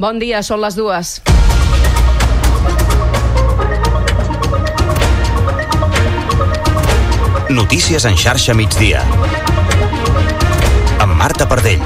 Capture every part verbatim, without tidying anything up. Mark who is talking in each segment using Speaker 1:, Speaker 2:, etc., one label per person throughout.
Speaker 1: Bon dia, són les dues.
Speaker 2: Notícies en xarxa migdia. Amb Marta Pardell.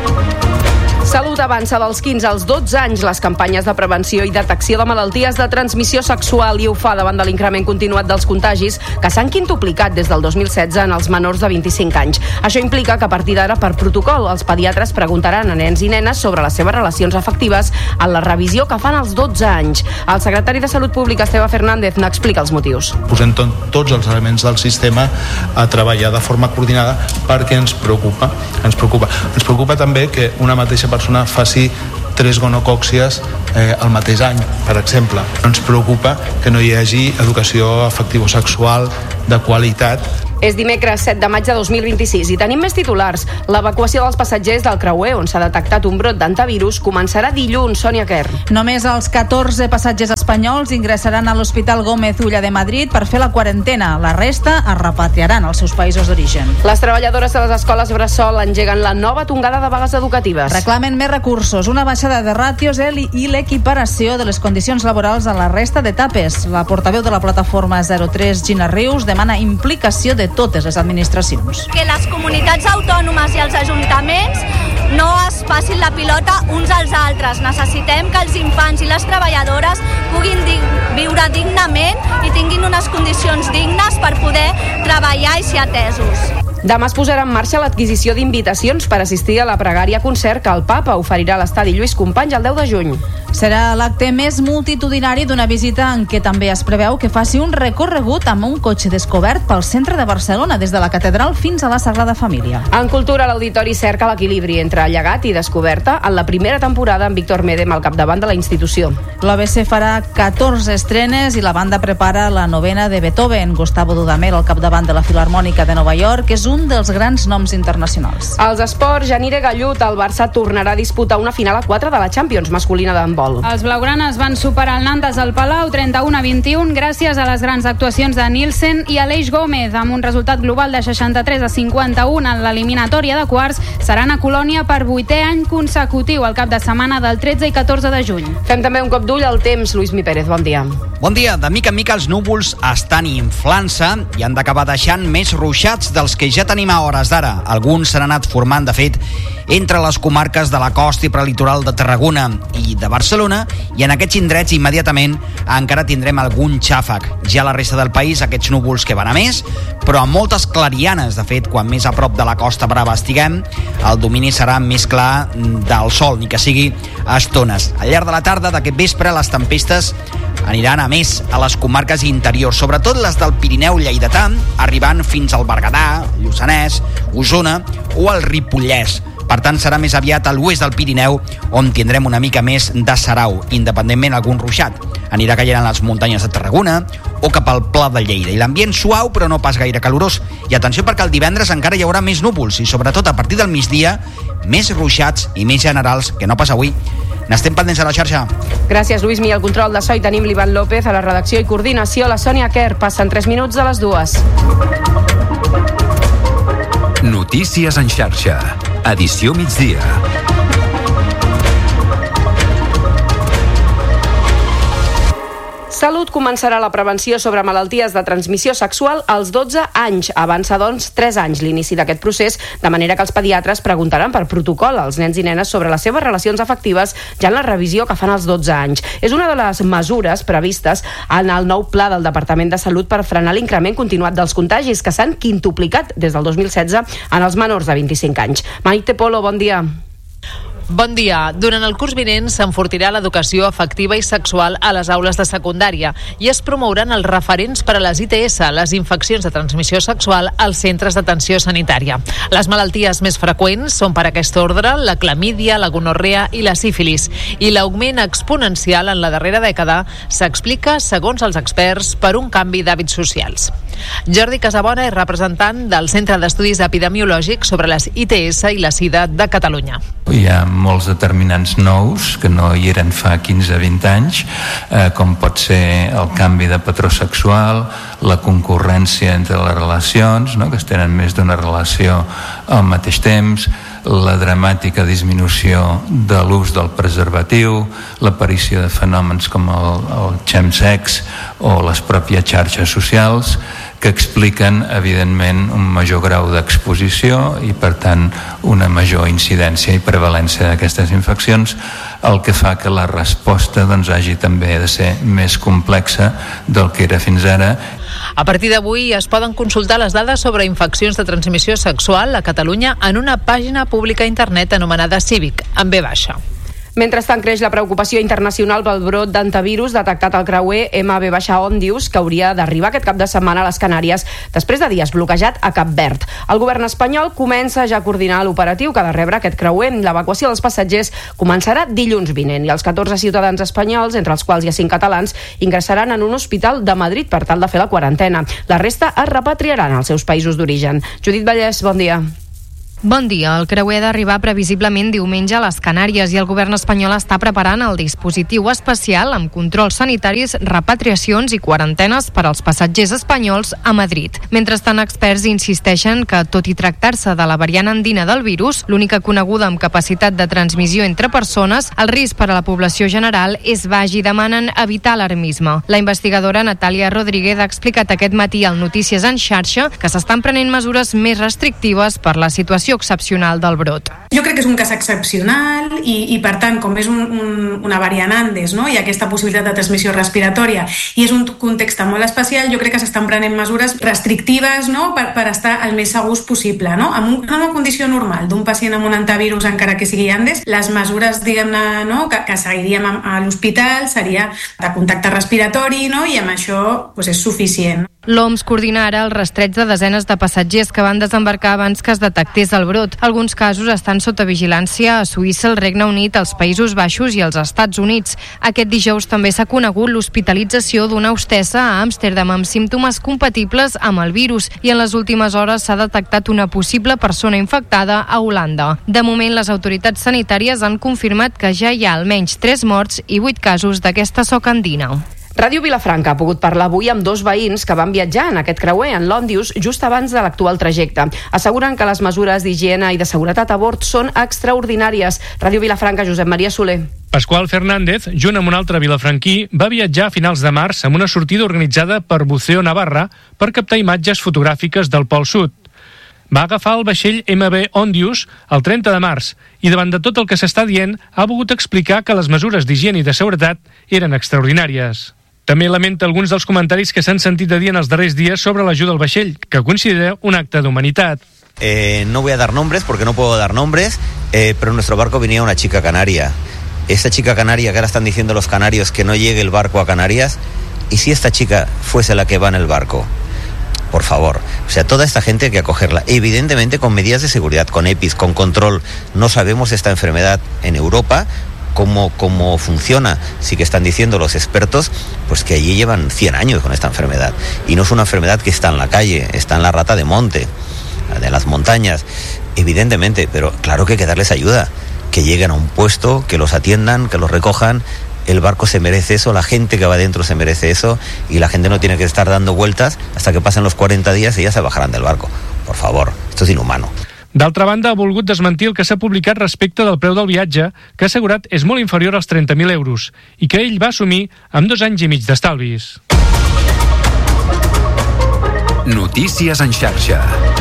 Speaker 1: Salut avança dels quinze als dotze anys les campanyes de prevenció i detecció de malalties de transmissió sexual i ho fa davant de l'increment continuat dels contagis que s'han quintuplicat des del dos mil setze en els menors de vint-i-cinc anys. Això implica que a partir d'ara, per protocol, els pediatres preguntaran a nens i nenes sobre les seves relacions afectives en la revisió que fan als dotze anys. El secretari de Salut Pública, Esteve Fernández, n'explica els motius.
Speaker 3: Posem tot, tots els elements del sistema a treballar de forma coordinada perquè ens preocupa. Ens preocupa, ens preocupa també que una mateixa persona faci tres gonocòcies eh, el mateix any, per exemple. Ens preocupa que no hi hagi educació afectivo-sexual de qualitat.
Speaker 1: És dimecres set de maig de dos mil vint-i-sis i tenim més titulars. L'evacuació dels passatgers del creuer, on s'ha detectat un brot d'antivirus, començarà dilluns. Sònia Quer.
Speaker 4: Només els catorze passatgers espanyols ingressaran a l'Hospital Gómez Ulla de Madrid per fer la quarantena. La resta es repatriaran als seus països d'origen.
Speaker 1: Les treballadores de les escoles bressol engeguen la nova tongada de vagues educatives.
Speaker 4: Reclamen més recursos, una baixada de ràtios i l'equiparació de les condicions laborals a la resta d'etapes. La portaveu de la plataforma zero tres, Gina Rius, demana implicació de totes les administracions.
Speaker 5: Que les comunitats autònomes i els ajuntaments no es passin la pilota uns als altres. Necessitem que els infants i les treballadores puguin di- viure dignament i tinguin unes condicions dignes per poder treballar i ser atesos.
Speaker 1: Demà es posarà en marxa l'adquisició d'invitacions per assistir a la pregària concert que el Papa oferirà a l'estadi Lluís Companys el deu de juny.
Speaker 4: Serà l'acte més multitudinari d'una visita en què també es preveu que faci un recorregut amb un cotxe descobert pel centre de Barcelona, des de la catedral fins a la Sagrada Família.
Speaker 1: En cultura, l'auditori cerca l'equilibri entre llegat i descoberta en la primera temporada amb Víctor Medem al capdavant de la institució.
Speaker 4: L'O B C farà catorze estrenes i la banda prepara la novena de Beethoven. Gustavo Dudamel al capdavant de la Filharmònica de Nova York és un dels grans noms internacionals.
Speaker 1: Als esports, Janire Gallut, el Barça tornarà a disputar una final a quatre de la Champions masculina d'handbol.
Speaker 6: Els blaugranes van superar el Nantes al Palau trenta-un a vint-i-un gràcies a les grans actuacions de Nielsen i Aleix Gómez, amb un resultat global de seixanta-tres a cinquanta-un en l'eliminatòria de quarts. Seran a Colònia per vuitè any consecutiu el cap de setmana del tretze i catorze de juny.
Speaker 1: Fem també un cop d'ull al temps. Lluís Mi Pérez, bon dia.
Speaker 7: Bon dia. De mica en mica els núvols estan inflant-se i han d'acabar deixant més ruixats dels que ja tenim a hores d'ara. Alguns s'han anat formant, de fet, entre les comarques de la costa i prelitoral de Tarragona i de Barcelona, i en aquests indrets immediatament encara tindrem algun xàfec. Ja a la resta del país aquests núvols que van a més, però amb moltes clarianes. De fet, quan més a prop de la Costa Brava estiguem, el domini serà més clar del sol, ni que sigui a estones. Al llarg de la tarda d'aquest vespre les tempestes aniran a més a les comarques interiors, sobretot les del Pirineu lleidatà, arribant fins al Berguedà, Lluçanès, Osona o el Ripollès. Per tant, serà més aviat a l'oest del Pirineu on tindrem una mica més de sarau, independentment algun ruixat. Anirà caient a les muntanyes de Tarragona o cap al Pla de Lleida. I l'ambient suau, però no pas gaire calorós. I atenció, perquè el divendres encara hi haurà més núvols i, sobretot, a partir del migdia, més ruixats i més generals que no pas avui. N'estem pendents a la xarxa.
Speaker 1: Gràcies, Lluís Mi. Al control de so i tenim l'Ivan López, a la redacció i coordinació la Sònia Quer. Passen tres minuts de les dues.
Speaker 8: Notícies en xarxa. Edició migdia.
Speaker 1: Salut començarà la prevenció sobre malalties de transmissió sexual als dotze anys. Avança, doncs, tres anys l'inici d'aquest procés, de manera que els pediatres preguntaran per protocol als nens i nenes sobre les seves relacions afectives ja en la revisió que fan als dotze anys. És una de les mesures previstes en el nou pla del Departament de Salut per frenar l'increment continuat dels contagis, que s'han quintuplicat des del dos mil setze en els menors de vint-i-cinc anys. Maite Polo, bon dia.
Speaker 9: Bon dia. Durant el curs vinent s'enfortirà l'educació afectiva i sexual a les aules de secundària i es promouran els referents per a les I T S, les infeccions de transmissió sexual, als centres d'atenció sanitària. Les malalties més freqüents són per aquest ordre la clamídia, la gonorrea i la sífilis, i l'augment exponencial en la darrera dècada s'explica, segons els experts, per un canvi d'hàbits socials. Jordi Casabona és representant del Centre d'Estudis Epidemiològics sobre les I T S i la SIDA de Catalunya.
Speaker 10: Hi ha molts determinants nous que no hi eren fa quinze a vint anys, eh, com pot ser el canvi de patró sexual, la concurrència entre les relacions, no? Que es tenen més d'una relació al mateix temps, la dramàtica disminució de l'ús del preservatiu, l'aparició de fenòmens com el, el chemsex o les pròpies xarxes socials, que expliquen, evidentment, un major grau d'exposició i, per tant, una major incidència i prevalència d'aquestes infeccions, el que fa que la resposta doncs, hagi també de ser més complexa del que era fins ara.
Speaker 9: A partir d'avui es poden consultar les dades sobre infeccions de transmissió sexual a Catalunya en una pàgina pública a internet anomenada Cívic, amb B baixa.
Speaker 1: Mentrestant, creix la preocupació internacional pel brot d'antivirus detectat al creuer M V Ondius, que hauria d'arribar aquest cap de setmana a les Canàries després de dies bloquejat a Cap Verd. El govern espanyol comença ja a coordinar l'operatiu que ha de rebre aquest creuer. L'evacuació dels passatgers començarà dilluns vinent i els catorze ciutadans espanyols, entre els quals hi ha cinc catalans, ingressaran en un hospital de Madrid per tal de fer la quarantena. La resta es repatriaran als seus països d'origen. Judit Vallès, bon dia.
Speaker 11: Bon dia. El creuer ha d'arribar previsiblement diumenge a les Canàries i el govern espanyol està preparant el dispositiu especial amb controls sanitaris, repatriacions i quarantenes per als passatgers espanyols a Madrid. Mentrestant, experts insisteixen que, tot i tractar-se de la variant andina del virus, l'única coneguda amb capacitat de transmissió entre persones, el risc per a la població general és baix i demanen evitar alarmisme. La investigadora Natàlia Rodríguez ha explicat aquest matí al Notícies en xarxa que s'estan prenent mesures més restrictives per la situació excepcional del brot.
Speaker 12: Jo crec que és un cas excepcional i, i per tant, com és un, un, una variant Andes, no? I aquesta possibilitat de transmissió respiratòria i és un context molt especial, jo crec que s'estan prenent mesures restrictives, no? per, per estar el més segurs possible. No? En, un, en una condició normal d'un pacient amb un antivirus, encara que sigui Andes, les mesures, diguem-ne, no? que, que seguiríem a, a l'hospital seria de contacte respiratori, no? I amb això pues, és suficient.
Speaker 11: L'O M S coordina ara el rastreig de desenes de passatgers que van desembarcar abans que es detectés el brot. Alguns casos estan sota vigilància a Suïssa, el Regne Unit, els Països Baixos i els Estats Units. Aquest dijous també s'ha conegut l'hospitalització d'una hostessa a Amsterdam amb símptomes compatibles amb el virus i en les últimes hores s'ha detectat una possible persona infectada a Holanda. De moment, les autoritats sanitàries han confirmat que ja hi ha almenys tres morts i vuit casos d'aquesta soca andina.
Speaker 1: Ràdio Vilafranca ha pogut parlar avui amb dos veïns que van viatjar en aquest creuer, en l'Òndius, just abans de l'actual trajecte. Asseguren que les mesures d'higiene i de seguretat a bord són extraordinàries. Ràdio Vilafranca, Josep Maria Soler.
Speaker 13: Pasqual Fernández, junt amb un altre vilafranquí, va viatjar a finals de març amb una sortida organitzada per Buceo Navarra per captar imatges fotogràfiques del Pol Sud. Va agafar el vaixell M V Ondius el trenta de març i davant de tot el que s'està dient ha volgut explicar que les mesures d'higiene i de seguretat eren extraordinàries. També lamenta alguns dels comentaris que s'han sentit a dir en els darrers dies sobre l'ajuda al vaixell, que considera un acte d'humanitat.
Speaker 14: Eh, no voy a dar nombres porque no puedo dar nombres, eh, pero en nuestro barco venía una chica canaria. Esta chica canaria que ahora están diciendo los canarios que no llegue el barco a Canarias, ¿y si esta chica fuese la que va en el barco? Por favor, o sea, toda esta gente hay que acogerla, evidentemente con medidas de seguridad, con E P I s, con control. No sabemos esta enfermedad en Europa, Cómo, cómo funciona. Sí que están diciendo los expertos pues que allí llevan cien años con esta enfermedad y no es una enfermedad que está en la calle, está en la rata de monte, de las montañas, evidentemente, pero claro que hay que darles ayuda, que lleguen a un puesto, que los atiendan, que los recojan. El barco se merece eso, la gente que va dentro se merece eso y la gente no tiene que estar dando vueltas hasta que pasen los cuarenta días y ya se bajarán del barco. Por favor, esto es inhumano.
Speaker 13: D'altra banda, ha volgut desmentir el que s'ha publicat respecte del preu del viatge, que ha assegurat és molt inferior als trenta mil euros i que ell va assumir amb dos anys i mig d'estalvis.
Speaker 8: Notícies en xarxa.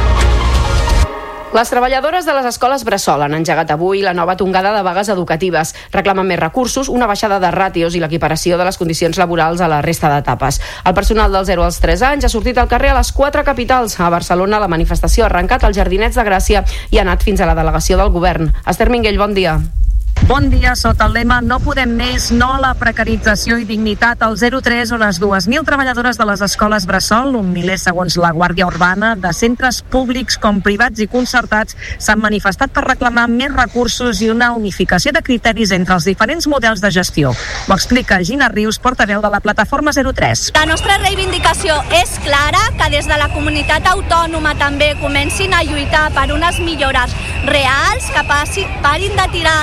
Speaker 1: Les treballadores de les escoles bressol han engegat avui la nova tongada de vagues educatives. Reclamen més recursos, una baixada de ràtios i l'equiparació de les condicions laborals a la resta d'etapes. El personal del zero als tres anys ha sortit al carrer a les quatre capitals. A Barcelona la manifestació ha arrencat als Jardinets de Gràcia i ha anat fins a la delegació del govern. Esther Minguell, bon dia.
Speaker 15: Bon dia, sota el lema No podem més, no a la precarització i dignitat, al zero tres o les dues mil treballadores de les escoles bressol, un miler segons la Guàrdia Urbana, de centres públics com privats i concertats, s'han manifestat per reclamar més recursos i una unificació de criteris entre els diferents models de gestió. Ho explica Gina Rius, portaveu de la plataforma zero tres.
Speaker 5: La nostra reivindicació és clara, que des de la comunitat autònoma també comencin a lluitar per unes millores reals, que passi, parin de tirar la pilota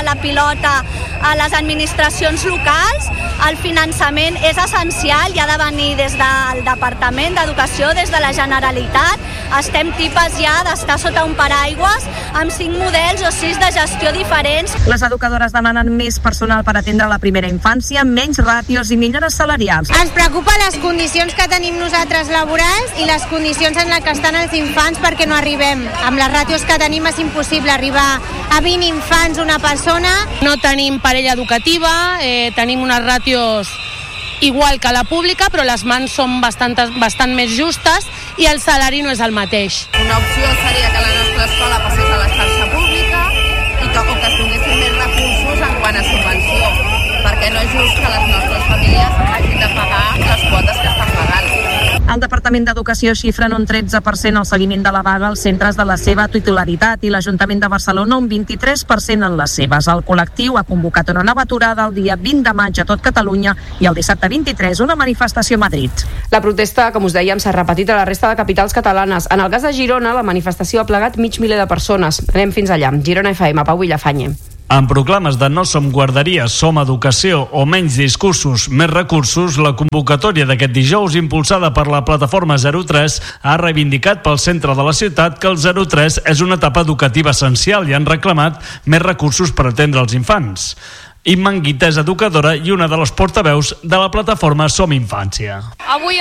Speaker 5: pilota a les administracions locals. El finançament és essencial i ha de venir des del Departament d'Educació, des de la Generalitat. Estem tipes ja d'estar sota un paraigües amb cinc models o sis de gestió diferents.
Speaker 15: Les educadores demanen més personal per atendre la primera infància, menys ràtios i millores salarials.
Speaker 16: Ens preocupa les condicions que tenim nosaltres laborals i les condicions en les que estan els infants perquè no arribem. Amb les ràtios que tenim és impossible arribar a vint infants una persona.
Speaker 17: No tenim parella educativa, eh, tenim unes ràtios igual que la pública, però les mans són bastant, bastant més justes i el salari no és el mateix.
Speaker 18: Una opció seria que la nostra escola passés a la xarxa pública i que, o que es donessin més recursos en quant a subvenció, perquè no és just que les nostres famílies hagin de pagar les quotes que estan pagant.
Speaker 15: El Departament d'Educació xifra en un tretze per cent el seguiment de la vaga als centres de la seva titularitat i l'Ajuntament de Barcelona un vint-i-tres per cent en les seves. El col·lectiu ha convocat una nova aturada el dia vint de maig a tot Catalunya i el dissabte vint-i-tres una manifestació a Madrid.
Speaker 1: La protesta, com us dèiem, s'ha repetit a la resta de capitals catalanes. En el cas de Girona, la manifestació ha plegat mig miler de persones. Anem fins allà. Girona F M, Pau Villafañe.
Speaker 19: Amb proclames de no som guarderia, som educació o menys discursos, més recursos, la convocatòria d'aquest dijous impulsada per la plataforma zero tres ha reivindicat pel centre de la ciutat que el zero tres és una etapa educativa essencial i han reclamat més recursos per atendre els infants. Imma Anguita és educadora i una de les portaveus de la plataforma Som Infància.
Speaker 20: Avui